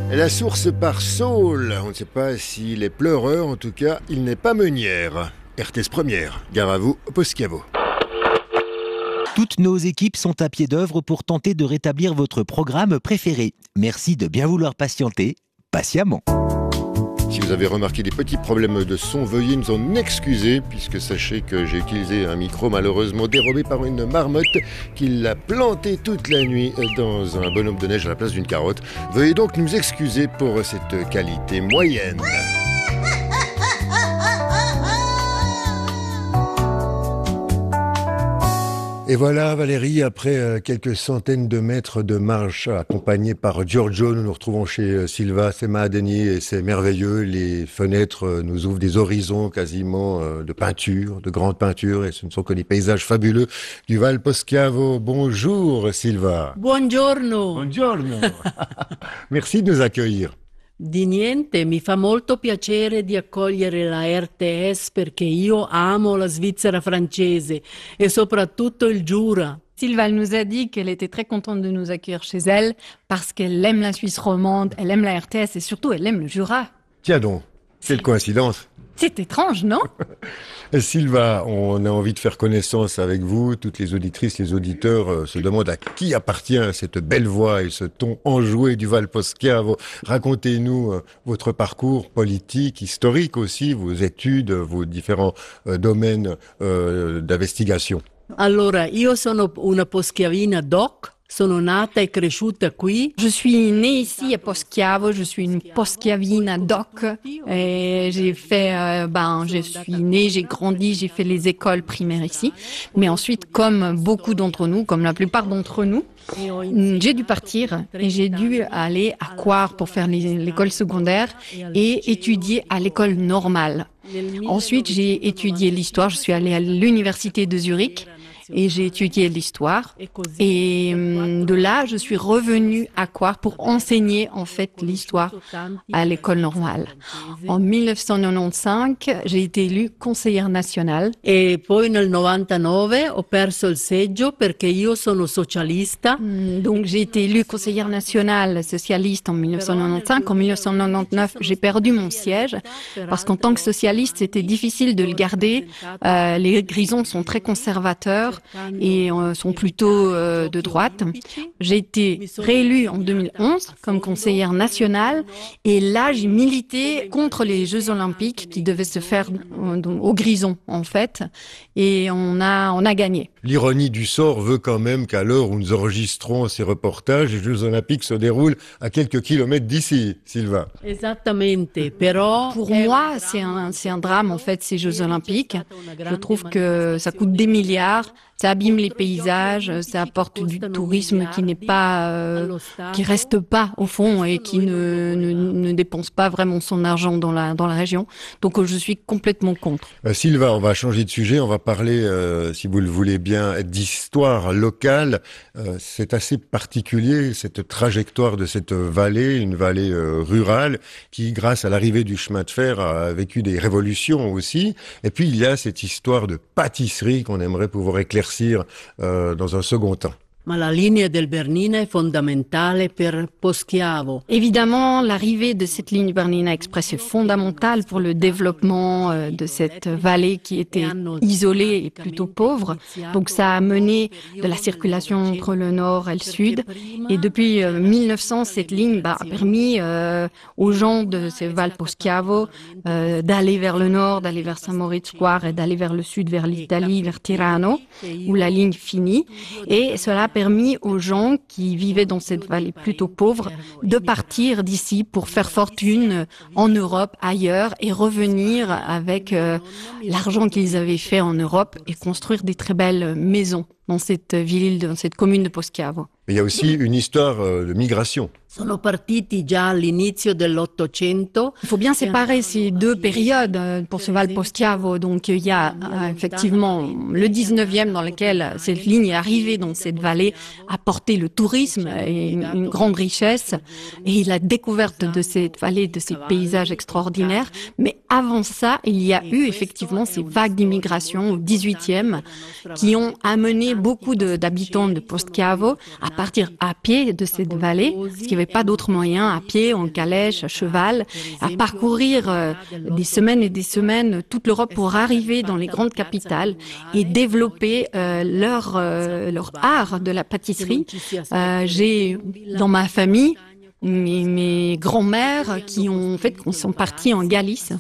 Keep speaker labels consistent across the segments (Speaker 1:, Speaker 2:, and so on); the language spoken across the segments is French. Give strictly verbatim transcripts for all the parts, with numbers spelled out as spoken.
Speaker 1: La source par Saul. On ne sait pas s'il est pleureur, en tout cas, il n'est pas meunière. R T S Première, gare à vous, Poschiavo.
Speaker 2: Toutes nos équipes sont à pied d'œuvre pour tenter de rétablir votre programme préféré. Merci de bien vouloir patienter, patiemment.
Speaker 1: Si vous avez remarqué des petits problèmes de son, veuillez nous en excuser, puisque sachez que j'ai utilisé un micro malheureusement dérobé par une marmotte qui l'a planté toute la nuit dans un bonhomme de neige à la place d'une carotte. Veuillez donc nous excuser pour cette qualité moyenne. Et voilà Valérie, après quelques centaines de mètres de marche accompagnés par Giorgio, nous nous retrouvons chez Silva, c'est Mahadeni et c'est merveilleux. Les fenêtres nous ouvrent des horizons quasiment de peinture, de grandes peintures, et ce ne sont que des paysages fabuleux du Val Poschiavo. Bonjour Silva.
Speaker 3: Buongiorno.
Speaker 1: Buongiorno. Merci de nous accueillir.
Speaker 3: Di niente, mi fa molto piacere di accogliere la R T S perché io amo la Svizzera francese e soprattutto il Jura.
Speaker 4: Silva nous a dit qu'elle était très contente de nous accueillir chez elle parce qu'elle aime la Suisse romande, elle aime la R T S et surtout elle aime le Jura.
Speaker 1: Tiens donc, quelle coïncidence.
Speaker 4: C'est étrange, non?
Speaker 1: Silva, on a envie de faire connaissance avec vous. Toutes les auditrices, les auditeurs euh, se demandent à qui appartient cette belle voix et ce ton enjoué du Val Poschiavo. Racontez-nous euh, votre parcours politique, historique aussi, vos études, vos différents euh, domaines euh, d'investigation.
Speaker 3: Allora, io sono una poschiavina doc. Sono nata e cresciuta qui.
Speaker 4: Je suis née ici à Poschiavo, je suis une poschiavina doc. Et j'ai fait, euh, ben, je suis née, j'ai grandi, j'ai fait les écoles primaires ici. Mais ensuite, comme beaucoup d'entre nous, comme la plupart d'entre nous, j'ai dû partir et j'ai dû aller à Coire pour faire l'école secondaire et étudier à l'école normale. Ensuite, j'ai étudié l'histoire, je suis allée à l'université de Zurich. Et j'ai étudié l'histoire. Et de là, je suis revenue à Coire pour enseigner en fait l'histoire à l'école normale. En dix-neuf cent quatre-vingt-quinze, j'ai été élue conseillère nationale.
Speaker 3: Et poi nel novantanove ho perso il seggio perché io sono socialista.
Speaker 4: Donc j'ai été élue conseillère nationale socialiste en dix-neuf cent quatre-vingt-quinze. En dix-neuf cent quatre-vingt-dix-neuf, j'ai perdu mon siège parce qu'en tant que socialiste, c'était difficile de le garder. Euh, les Grisons sont très conservateurs et euh, sont plutôt euh, de droite. J'ai été réélue en deux mille onze comme conseillère nationale et là j'ai milité contre les Jeux Olympiques qui devaient se faire euh, au Grison en fait et on a on a gagné.
Speaker 1: L'ironie du sort veut quand même qu'à l'heure où nous enregistrons ces reportages, les Jeux Olympiques se déroulent à quelques kilomètres d'ici, Silva.
Speaker 3: Esattamente, però
Speaker 4: pour moi c'est un c'est un drame en fait ces Jeux Olympiques. Je trouve que ça coûte des milliards. Ça abîme les paysages, ça apporte du tourisme qui n'est pas, euh, qui reste pas au fond et qui ne, ne, ne dépense pas vraiment son argent dans la dans la région. Donc je suis complètement contre.
Speaker 1: Euh, Silva, on va changer de sujet, on va parler, euh, si vous le voulez bien, d'histoire locale. Euh, c'est assez particulier cette trajectoire de cette vallée, une vallée euh, rurale qui, grâce à l'arrivée du chemin de fer, a vécu des révolutions aussi. Et puis il y a cette histoire de pâtisserie qu'on aimerait pouvoir éclaircir Euh, dans un second temps.
Speaker 3: Ma la linea del Bernina è fondamentale per Poschiavo.
Speaker 4: Évidemment, l'arrivée de cette ligne Bernina Express est fondamentale pour le développement euh, de cette vallée qui était isolée et plutôt pauvre. Donc ça a mené de la circulation entre le nord et le sud. Et depuis euh, mille neuf cents, cette ligne bah, a permis euh, aux gens de ce Val Poschiavo euh, d'aller vers le nord, d'aller vers Saint-Moritz-Coire et d'aller vers le sud, vers l'Italie, vers Tirano, où la ligne finit. Et cela a permis aux gens qui vivaient dans cette vallée plutôt pauvre de partir d'ici pour faire fortune en Europe, ailleurs, et revenir avec euh, l'argent qu'ils avaient fait en Europe et construire des très belles maisons dans cette ville, dans cette commune de Poschiavo.
Speaker 1: Mais il y a aussi une histoire euh, de migration.
Speaker 3: Sono partiti già all'inizio dell'Ottocento.
Speaker 4: Il faut bien séparer ces deux périodes pour ce Val Poschiavo. Donc il y a euh, effectivement le dix-neuvième dans lequel cette ligne est arrivée dans cette vallée, a porté le tourisme et une, une grande richesse et la découverte de cette vallée, de ces paysages extraordinaires. Mais avant ça, il y a eu effectivement ces vagues d'immigration au dix-huitième qui ont amené beaucoup de, d'habitants de Poschiavo à partir à pied de cette vallée, ce qui avait pas d'autre moyen, à pied, en calèche, à cheval, à parcourir euh, des semaines et des semaines toute l'Europe pour arriver dans les grandes capitales et développer euh, leur, euh, leur art de la pâtisserie. Euh, j'ai dans ma famille mes, mes grands-mères qui ont en fait, qui sont parties en Galice,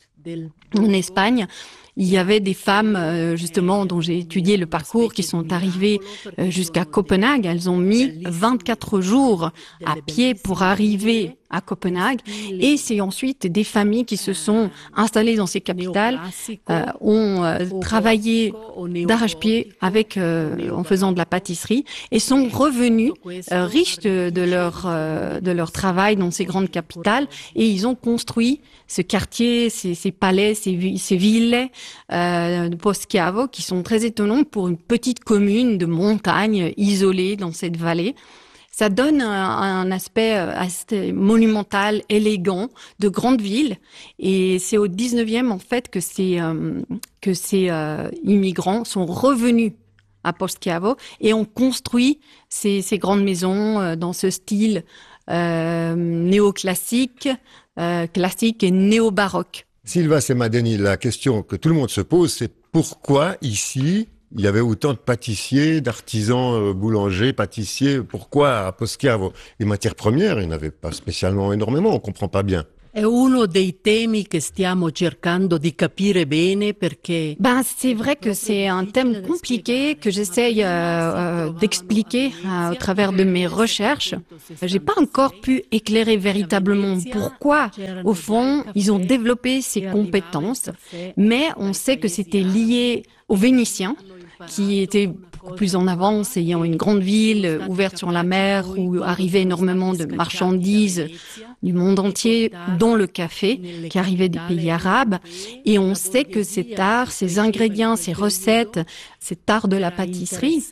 Speaker 4: en Espagne. Il y avait des femmes, euh, justement, dont j'ai étudié le parcours, qui sont arrivées euh, jusqu'à Copenhague. Elles ont mis vingt-quatre jours à pied pour arriver à Copenhague. Et c'est ensuite des familles qui se sont installées dans ces capitales, euh, ont euh, travaillé d'arrache-pied avec, euh, en faisant de la pâtisserie et sont revenus euh, riches de, de leur euh, de leur travail dans ces grandes capitales. Et ils ont construit ce quartier, ces, ces palais, ces, ces villes euh, de Poschiavo qui sont très étonnants pour une petite commune de montagne isolée dans cette vallée. Ça donne un, un aspect assez monumental, élégant, de grande ville. Et c'est au dix-neuvième, en fait, que ces, euh, que ces euh, immigrants sont revenus à Poschiavo et ont construit ces, ces grandes maisons euh, dans ce style euh, néoclassique, euh, classique et néo-baroque.
Speaker 1: Silva Semadeni, la question que tout le monde se pose, c'est pourquoi ici il y avait autant de pâtissiers, d'artisans euh, boulangers, pâtissiers. Pourquoi à Poschiavo? Les matières premières, il n'y en avait pas spécialement énormément, on ne comprend pas bien.
Speaker 3: È uno dei temi che stiamo cercando di capire bene perché...
Speaker 4: Ben, c'est vrai que c'est un thème compliqué que j'essaye euh, euh, d'expliquer euh, au travers de mes recherches. J'ai pas encore pu éclairer véritablement pourquoi, au fond, ils ont développé ces compétences, mais on sait que c'était lié aux Vénitiens, qui étaient beaucoup plus en avance, ayant une grande ville ouverte sur la mer où arrivait énormément de marchandises du monde entier, dont le café, qui arrivait des pays arabes. Et on sait que cet art, ces ingrédients, ces recettes, cet art de la pâtisserie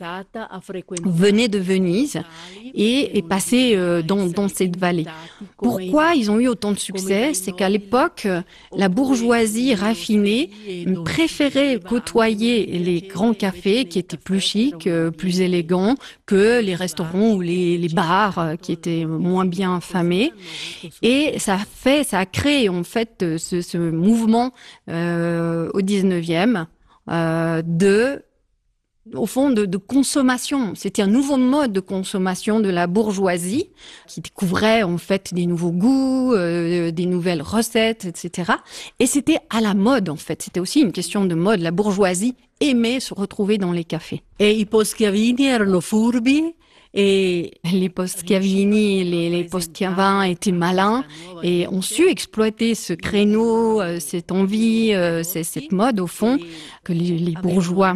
Speaker 4: venait de Venise et est passé euh, dans, dans cette vallée. Pourquoi ils ont eu autant de succès? C'est qu'à l'époque, la bourgeoisie raffinée préférait côtoyer les grands cafés qui étaient plus chics, plus élégants que les restaurants ou les, les bars qui étaient moins bien famés. Et ça a fait, ça a créé en fait ce, ce mouvement euh, au dix-neuvième euh, de au fond, de, de consommation. C'était un nouveau mode de consommation de la bourgeoisie qui découvrait en fait des nouveaux goûts, euh, des nouvelles recettes, et cetera. Et c'était à la mode en fait. C'était aussi une question de mode. La bourgeoisie aimait se retrouver dans les cafés.
Speaker 3: Et i poschiavini erano furbi.
Speaker 4: Et les Poschiavini, les, les Poschiavins étaient malins et ont su exploiter ce créneau, euh, cette envie, euh, cette mode au fond que les, les bourgeois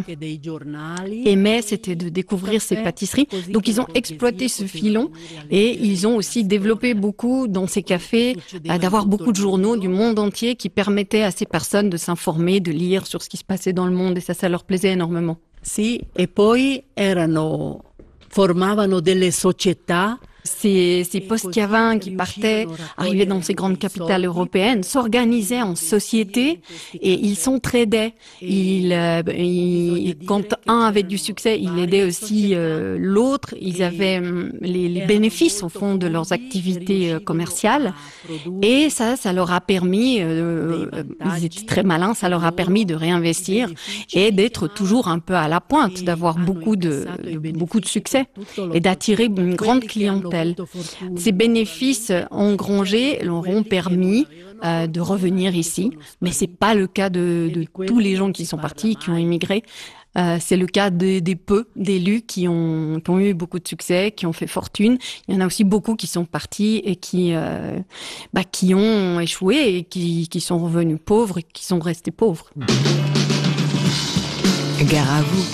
Speaker 4: aimaient, c'était de découvrir ces pâtisseries. Donc ils ont exploité ce filon et ils ont aussi développé beaucoup dans ces cafés, euh, d'avoir beaucoup de journaux du monde entier qui permettaient à ces personnes de s'informer, de lire sur ce qui se passait dans le monde et ça, ça leur plaisait énormément.
Speaker 3: Si, e poi erano formavano delle società.
Speaker 4: Ces, ces Poschiavins qui partaient, arrivaient dans ces grandes capitales européennes, s'organisaient en société et ils s'entraidaient. Ils, euh, ils, quand un avait du succès, il aidait aussi euh, l'autre. Ils avaient euh, les, les bénéfices au fond de leurs activités euh, commerciales et ça, ça leur a permis, euh, ils étaient très malins, ça leur a permis de réinvestir et d'être toujours un peu à la pointe, d'avoir beaucoup de, de beaucoup de succès et d'attirer une grande clientèle. Ces bénéfices engrangés leur ont permis euh, de revenir ici, mais c'est pas le cas de, de tous les gens qui sont partis, qui ont immigré. Euh, c'est le cas de, des peu d'élus qui ont, qui ont eu beaucoup de succès, qui ont fait fortune. Il y en a aussi beaucoup qui sont partis et qui, euh, bah, qui ont échoué et qui, qui sont revenus pauvres et qui sont restés pauvres.
Speaker 2: Gare à vous.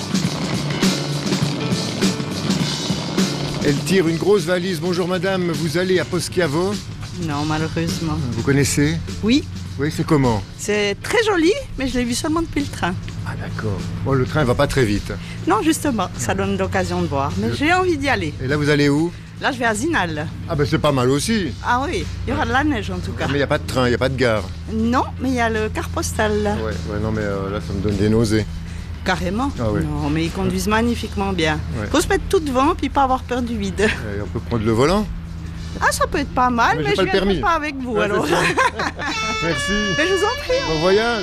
Speaker 1: Elle tire une grosse valise. Bonjour madame, vous allez à Poschiavo?
Speaker 5: Non, malheureusement.
Speaker 1: Vous connaissez?
Speaker 5: Oui.
Speaker 1: Oui, c'est comment?
Speaker 5: C'est très joli, mais je l'ai vu seulement depuis le train.
Speaker 1: Ah d'accord. Bon, le train va pas très vite.
Speaker 5: Non, justement, ça donne l'occasion de voir. Mais j'ai envie d'y aller.
Speaker 1: Et là, vous allez où?
Speaker 5: Là, je vais à Zinal.
Speaker 1: Ah ben c'est pas mal aussi.
Speaker 5: Ah oui, il y aura de la neige en tout cas.
Speaker 1: Mais il n'y a pas de train, il n'y a pas de gare.
Speaker 5: Non, mais il y a le car postal.
Speaker 1: Ouais, ouais non mais euh, là, ça me donne des nausées.
Speaker 5: Carrément.
Speaker 1: Ah oui.
Speaker 5: Non, mais ils conduisent magnifiquement bien.
Speaker 1: Ouais.
Speaker 5: Faut se mettre tout devant puis pas avoir peur du vide.
Speaker 1: Et on peut prendre le volant?
Speaker 5: Ah, ça peut être pas mal,
Speaker 1: mais,
Speaker 5: mais,
Speaker 1: mais
Speaker 5: je
Speaker 1: ne
Speaker 5: viendrai pas avec vous,
Speaker 1: ouais,
Speaker 5: alors.
Speaker 1: Merci.
Speaker 5: Mais je vous en prie.
Speaker 1: Bon voyage.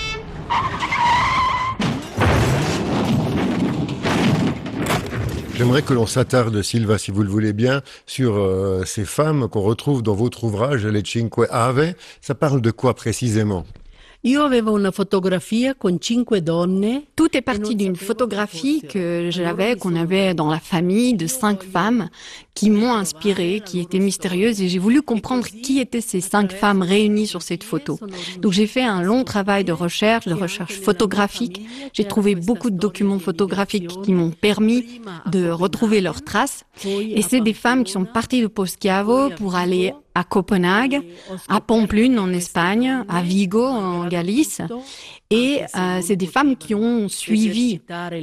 Speaker 1: J'aimerais que l'on s'attarde, Silva, si vous le voulez bien, sur euh, ces femmes qu'on retrouve dans votre ouvrage, Les Cinque Ave. Ça parle de quoi précisément ?
Speaker 3: Io avevo una fotografia con cinque donne.
Speaker 4: Tout est parti d'une photographie que j'avais, qu'on avait dans la famille de cinq femmes qui m'ont inspirée, qui étaient mystérieuses et j'ai voulu comprendre qui étaient ces cinq femmes réunies sur cette photo. Donc j'ai fait un long travail de recherche, de recherche photographique. J'ai trouvé beaucoup de documents photographiques qui m'ont permis de retrouver leurs traces. Et c'est des femmes qui sont parties de Poschiavo pour aller à Copenhague, à Pamplune en Espagne, à Vigo en Galice. Et euh, c'est des femmes qui ont suivi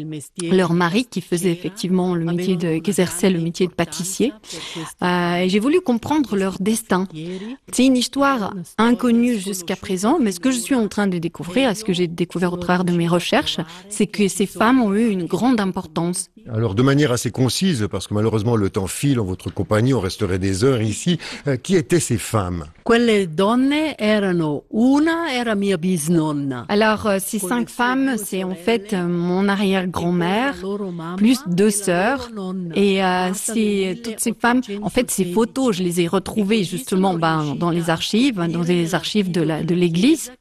Speaker 4: leur mari qui faisait effectivement le métier de, qui exerçait le métier de pâtissier. Euh, et j'ai voulu comprendre leur destin. C'est une histoire inconnue jusqu'à présent, mais ce que je suis en train de découvrir, ce que j'ai découvert au travers de mes recherches, c'est que ces femmes ont eu une grande importance.
Speaker 1: Alors, de manière assez concise, parce que malheureusement le temps file en votre compagnie, on resterait des heures ici, euh, qui étaient ces femmes ?
Speaker 3: Quelle donne erano, una era mia bisnonna.
Speaker 4: Alors, euh, ces cinq femmes, c'est en fait euh, mon arrière-grand-mère, plus deux sœurs. Et euh, c'est toutes ces femmes, en fait, ces photos, je les ai retrouvées justement ben, dans les archives, dans les archives de, la, de l'église.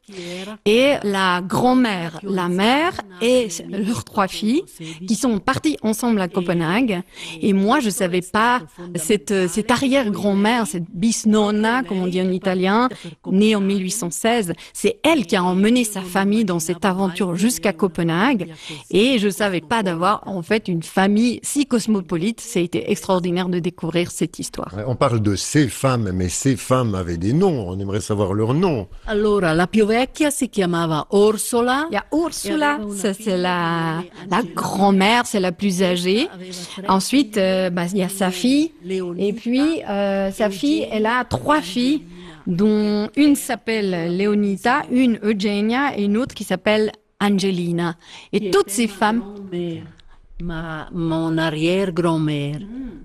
Speaker 4: Et la grand-mère, la mère et leurs trois filles qui sont parties ensemble à Copenhague. Et moi, je savais pas, cette, cette arrière-grand-mère, cette bisnonna, comme on dit en italien, née en mille huit cent seize, c'est elle qui a emmené sa famille dans cette aventure jusqu'à Copenhague. Et je savais pas d'avoir, en fait, une famille si cosmopolite. Ça a été extraordinaire de découvrir cette histoire.
Speaker 1: On parle de ces femmes, mais ces femmes avaient des noms. On aimerait savoir leurs noms.
Speaker 3: Allora, la più vecchia si chiamava Orsola.
Speaker 4: Il y a Ursula, ça c'est la, la grand-mère, c'est la plus âgée. Ensuite, euh, bah, il y a sa fille. Et puis, euh, sa fille, elle a trois filles, dont une s'appelle Leonita, une Eugenia et une autre qui s'appelle Angelina. Et toutes ces femmes...
Speaker 3: Ma, mon arrière-grand-mère.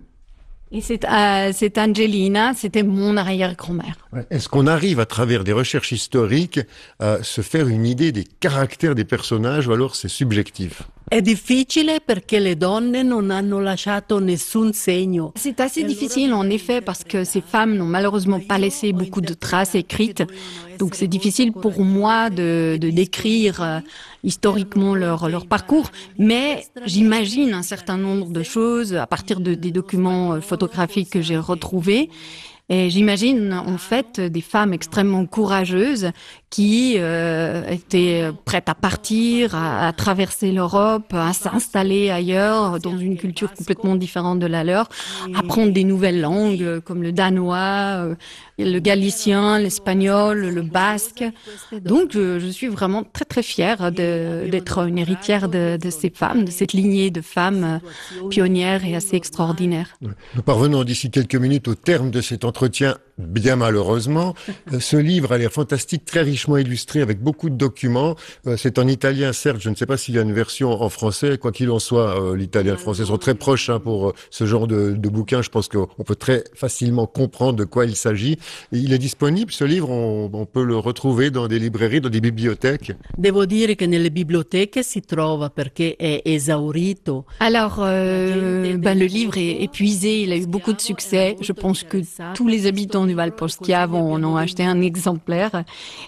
Speaker 4: Et cette, euh, cette Angelina, c'était mon arrière-grand-mère.
Speaker 1: Est-ce qu'on arrive, à travers des recherches historiques, à se faire une idée des caractères des personnages ou alors c'est subjectif ?
Speaker 3: È difficile perché le donne non hanno lasciato nessun segno.
Speaker 4: C'est assez difficile en effet parce que ces femmes n'ont malheureusement pas laissé beaucoup de traces écrites. Donc c'est difficile pour moi de, de décrire euh, historiquement leur, leur parcours, mais j'imagine un certain nombre de choses à partir de, des documents photographiques que j'ai retrouvés. Et j'imagine en fait des femmes extrêmement courageuses qui euh, étaient prêtes à partir, à, à traverser l'Europe, à s'installer ailleurs dans une culture complètement différente de la leur, apprendre des nouvelles langues comme le danois, le galicien, l'espagnol, le basque. Donc je, je suis vraiment très très fière de, d'être une héritière de, de ces femmes, de cette lignée de femmes pionnières et assez extraordinaires.
Speaker 1: Nous parvenons d'ici quelques minutes au terme de cet entretien, bien malheureusement. Ce livre a l'air fantastique, très richement illustré avec beaucoup de documents. C'est en italien, certes, je ne sais pas s'il y a une version en français. Quoi qu'il en soit, l'italien et le français sont très proches hein, pour ce genre de, de bouquin. Je pense qu'on peut très facilement comprendre de quoi il s'agit. Et il est disponible, ce livre, on, on peut le retrouver dans des librairies, dans des bibliothèques.
Speaker 3: Devo dire che nelle biblioteche si trova perché è esaurito.
Speaker 4: Alors, euh, ben, le livre est épuisé, il a eu beaucoup de succès. Je pense que tous les habitants du Val Poschiavo en ont acheté un exemplaire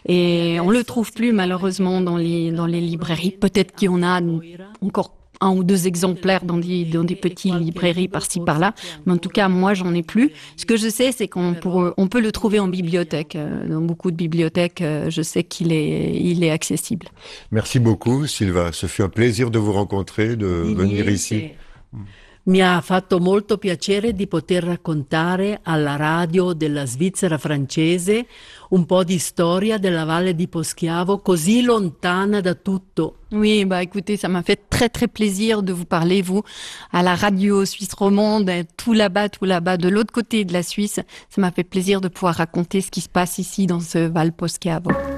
Speaker 4: et on le trouve plus malheureusement dans les dans les librairies. Peut-être qu'il y en a encore un ou deux exemplaires dans des, dans des petites librairies par-ci par-là, mais en tout cas moi j'en ai plus. Ce que je sais c'est qu'on pour, on peut le trouver en bibliothèque, dans beaucoup de bibliothèques. Je sais qu'il est il est accessible.
Speaker 1: Merci beaucoup Silva, ce fut un plaisir de vous rencontrer, de venir ici.
Speaker 3: Mi ha fatto molto piacere di poter raccontare alla radio della Svizzera francese un po' di storia della Valle di Poschiavo, così lontana da tutto.
Speaker 4: Oui, bah écoutez, ça m'a fait très très plaisir de vous parler, vous, à la radio suisse romande, tout là-bas, tout là-bas, de l'autre côté de la Suisse. Ça m'a fait plaisir de pouvoir raconter ce qui se passe ici dans ce Val Poschiavo.